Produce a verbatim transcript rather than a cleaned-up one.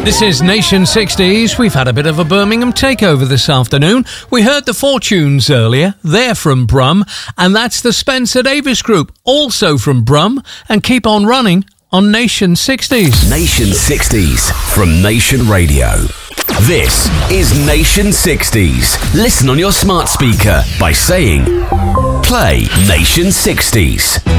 This is Nation sixties. We've had a bit of a Birmingham takeover this afternoon. We heard the Fortunes earlier. They're from Brum. And that's the Spencer Davis Group, also from Brum. And keep on running on Nation sixties. Nation sixties from Nation Radio. This is Nation sixties. Listen on your smart speaker by saying, play Nation sixties.